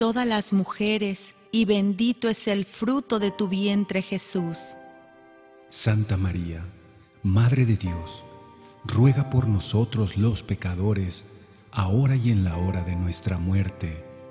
todas las mujeres, y bendito es el fruto de tu vientre, Jesús. Santa María, Madre de Dios, ruega por nosotros los pecadores, ahora y en la hora de nuestra muerte.